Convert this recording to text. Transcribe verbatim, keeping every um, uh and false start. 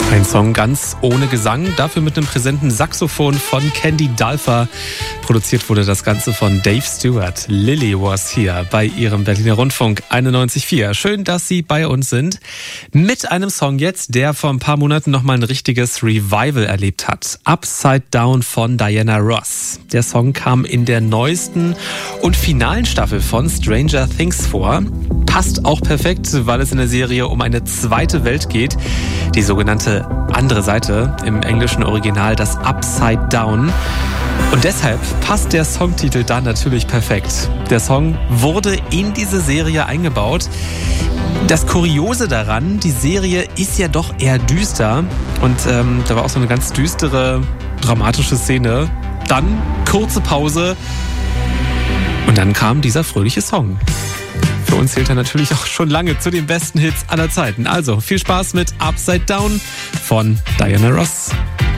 Ein Song ganz ohne Gesang, dafür mit einem präsenten Saxophon von Candy Dulfer. Produziert wurde das Ganze von Dave Stewart. Lily was hier bei ihrem Berliner Rundfunk einundneunzig Komma vier. Schön, dass Sie bei uns sind. Mit einem Song jetzt, der vor ein paar Monaten nochmal ein richtiges Revival erlebt hat. Upside Down von Diana Ross. Der Song kam in der neuesten und finalen Staffel von Stranger Things vor. Passt auch perfekt, weil es in der Serie um eine zweite Welt geht. Die sogenannte andere Seite, im englischen Original das Upside Down. Und deshalb passt der Songtitel da natürlich perfekt. Der Song wurde in diese Serie eingebaut. Das Kuriose daran, die Serie ist ja doch eher düster. Und ähm, da war auch so eine ganz düstere, dramatische Szene. Dann kurze Pause und dann kam dieser fröhliche Song. Für uns zählt er natürlich auch schon lange zu den besten Hits aller Zeiten. Also viel Spaß mit Upside Down von Diana Ross.